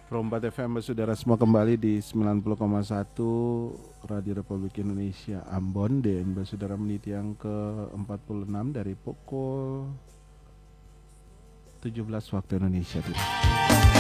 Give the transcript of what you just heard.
Rombat FM saudara semua kembali di 90,1 Radio Republik Indonesia Ambon dan saudara menit yang ke-46 dari pukul 17 waktu Indonesia Timur.